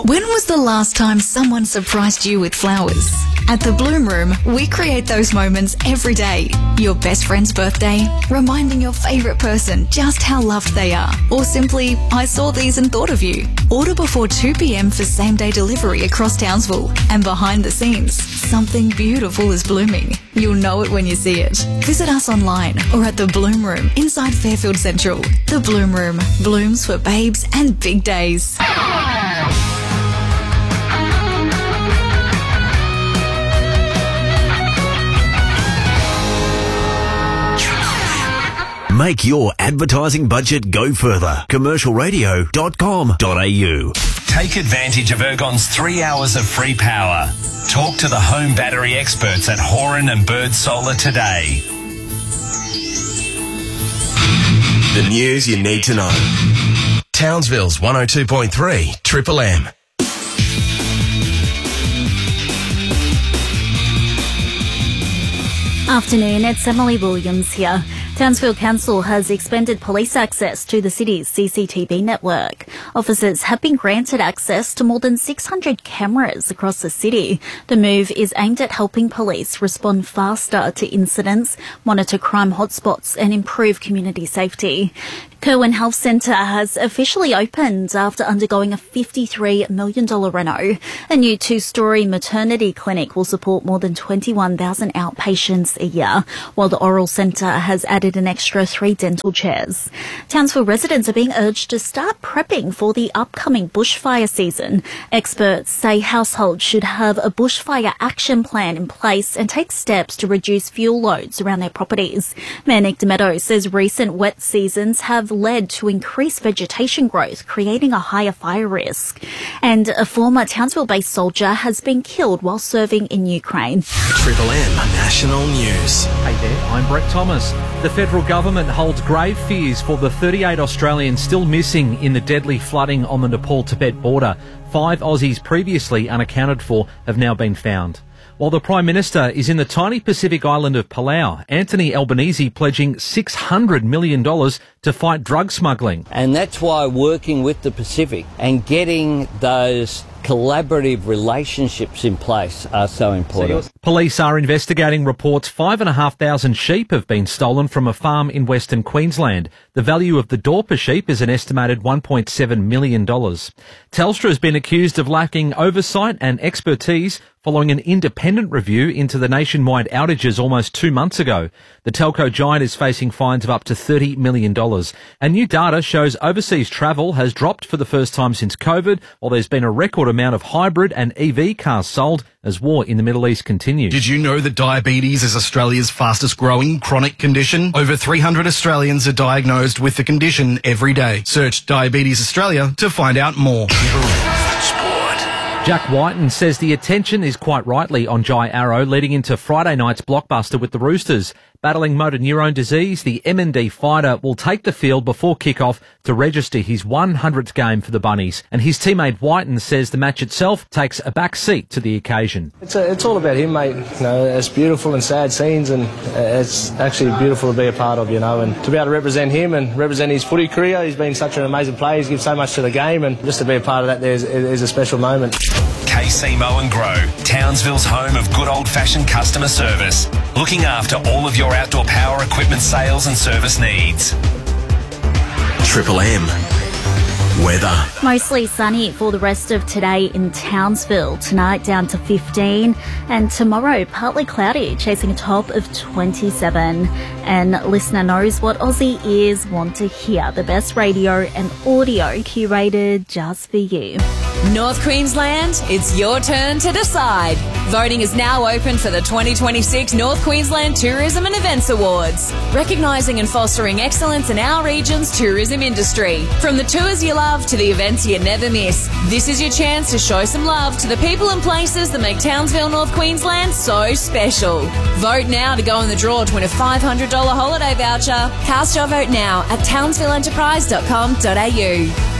When was the last time someone surprised you with flowers? At the Bloom Room, we create those moments every day. Your best friend's birthday, reminding your favourite person just how loved they are, or simply, I saw these and thought of you. Order before 2 p.m. for same-day delivery across Townsville. And behind the scenes, something beautiful is blooming. You'll know it when you see it. Visit us online or at the Bloom Room inside Fairfield Central. The Bloom Room, blooms for babes and big days. Make your advertising budget go further. Commercialradio.com.au. Take advantage of Ergon's 3 hours of free power. Talk to the home battery experts at Horan and Bird Solar today. The news you need to know. Townsville's 102.3 Triple M. Afternoon, it's Emily Williams here. Townsville Council has expanded police access to the city's CCTV network. Officers have been granted access to more than 600 cameras across the city. The move is aimed at helping police respond faster to incidents, monitor crime hotspots and improve community safety. Kerwin Health Centre has officially opened after undergoing a $53 million reno. A new 2-storey maternity clinic will support more than 21,000 outpatients a year, while the Oral Centre has added an extra 3 dental chairs. Townsville residents are being urged to start prepping for the upcoming bushfire season. Experts say households should have a bushfire action plan in place and take steps to reduce fuel loads around their properties. Mayor Nick DeMeadow says recent wet seasons have led to increased vegetation growth, creating a higher fire risk. And a former Townsville-based soldier has been killed while serving in Ukraine. Triple M National News. Hey there, I'm Brett Thomas. The federal government holds grave fears for the 38 Australians still missing in the deadly flooding on the Nepal-Tibet border. 5 Aussies previously unaccounted for have now been found. While the Prime Minister is in the tiny Pacific island of Palau, Anthony Albanese pledging $600 million to fight drug smuggling. And that's why working with the Pacific and getting those collaborative relationships in place are so important. Police are investigating reports 5,500 sheep have been stolen from a farm in Western Queensland. The value of the Dorper sheep is an estimated $1.7 million. Telstra has been accused of lacking oversight and expertise following an independent review into the nationwide outages almost 2 months ago. The telco giant is facing fines of up to $30 million. And new data shows overseas travel has dropped for the first time since COVID, while there's been a record amount of hybrid and EV cars sold as war in the Middle East continues. Did you know that diabetes is Australia's fastest growing chronic condition? Over 300 Australians are diagnosed with the condition every day. Search Diabetes Australia to find out more. Jack Whiten says the attention is quite rightly on Jai Arrow leading into Friday night's blockbuster with the Roosters. Battling motor neurone disease, the MND fighter will take the field before kick-off to register his 100th game for the Bunnies. And his teammate Whiten says the match itself takes a back seat to the occasion. It's all about him, mate. You know, it's beautiful and sad scenes, and it's actually beautiful to be a part of, you know, and to be able to represent him and represent his footy career. He's been such an amazing player. He's given so much to the game, and just to be a part of that there's a special moment. KC Mow and Grow, Townsville's home of good old-fashioned customer service, looking after all of your outdoor power equipment sales and service needs. Triple M. Weather. Mostly sunny for the rest of today in Townsville. Tonight down to 15, and tomorrow partly cloudy, chasing a top of 27. And listener knows what Aussie ears want to hear. The best radio and audio curated just for you. North Queensland, it's your turn to decide. Voting is now open for the 2026 North Queensland Tourism and Events Awards, recognising and fostering excellence in our region's tourism industry. From the tours you love to the events you never miss, this is your chance to show some love to the people and places that make Townsville, North Queensland so special. Vote now to go in the draw to win a $500 holiday voucher. Cast your vote now at townsvilleenterprise.com.au.